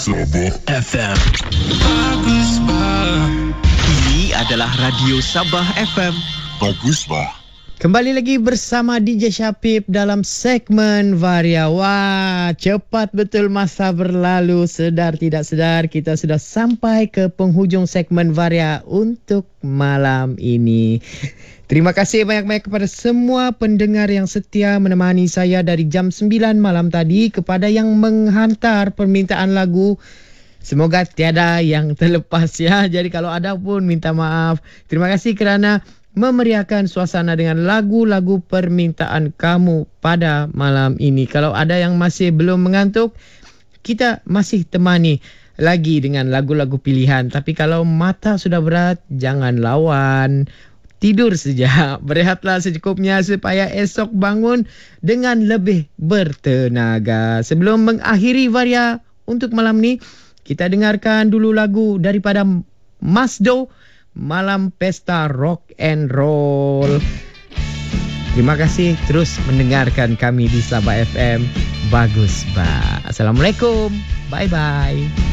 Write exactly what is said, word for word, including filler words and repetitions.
Sabah F M. Bagus bah. Ini adalah Radio Sabah F M. Bagus bah. Kembali lagi bersama D J Syapib dalam segmen Varia. Wah, cepat betul masa berlalu. Sedar tidak sedar kita sudah sampai ke penghujung segmen Varia untuk malam ini. Terima kasih banyak-banyak kepada semua pendengar yang setia menemani saya dari jam sembilan malam tadi, kepada yang menghantar permintaan lagu. Semoga tiada yang terlepas ya. Jadi kalau ada pun minta maaf. Terima kasih kerana memeriahkan suasana dengan lagu-lagu permintaan kamu pada malam ini. Kalau ada yang masih belum mengantuk, kita masih temani lagi dengan lagu-lagu pilihan. Tapi kalau mata sudah berat, jangan lawan. Tidur saja, berehatlah secukupnya supaya esok bangun dengan lebih bertenaga. Sebelum mengakhiri Varia untuk malam ni, kita dengarkan dulu lagu daripada Masdo, Malam Pesta Rock and Roll. Terima kasih terus mendengarkan kami di Sabah F M. Bagus bah. Assalamualaikum. Bye bye.